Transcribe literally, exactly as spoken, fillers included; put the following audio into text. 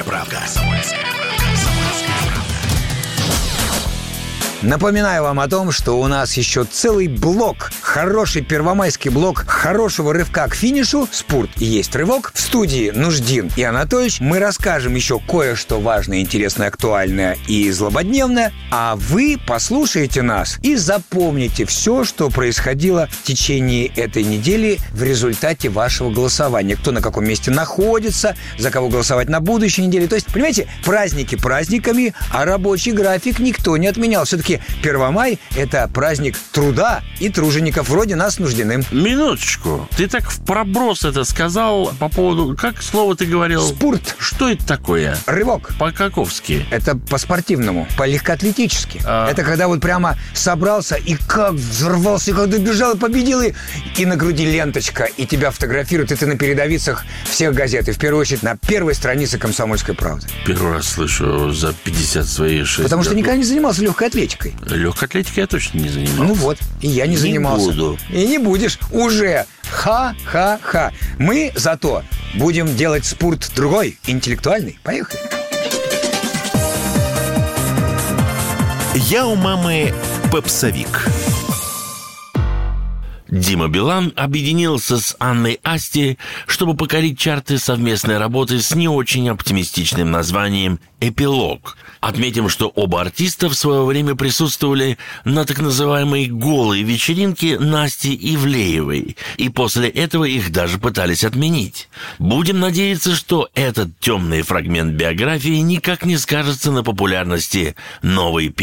правда». Напоминаю вам о том, что у нас еще целый блок, хороший первомайский блок хорошего рывка к финишу «Спорт и есть рывок». В студии Нуждин и Анатольевич. Мы расскажем еще кое-что важное, интересное, актуальное и злободневное. А вы послушаете нас и запомните все, что происходило в течение этой недели в результате вашего голосования. Кто на каком месте находится, за кого голосовать на будущей неделе. То есть, понимаете, праздники праздниками, а рабочий график никто не отменял. Все-таки Первомай – это праздник труда и тружеников вроде нас, Нуждиным. Минуточку. Ты так в проброс это сказал по поводу... Как слово ты говорил? Спорт. Что это такое? Рывок. По-каковски? Это по-спортивному, по-легкоатлетически. А... Это когда вот прямо собрался и как взорвался, и как добежал и победил, и, и на груди ленточка, и тебя фотографируют, и ты на передовицах всех газет, и в первую очередь на первой странице «Комсомольской правды». Первый раз слышу за пятьдесят свои шесть. Потому что никогда не занимался легкой атлетикой. Легкой атлетикой я точно не занимался. Ну вот, и я не, не занимался. буду. И не будешь уже. Ха-ха-ха. Мы зато будем делать спорт другой, интеллектуальный. Поехали. Я у мамы попсовик. Дима Билан объединился с Анной Асти, чтобы покорить чарты совместной работы с не очень оптимистичным названием «Эпилог». Отметим, что оба артиста в свое время присутствовали на так называемой «голой вечеринке» Насти Ивлеевой, и после этого их даже пытались отменить. Будем надеяться, что этот темный фрагмент биографии никак не скажется на популярности новой песни.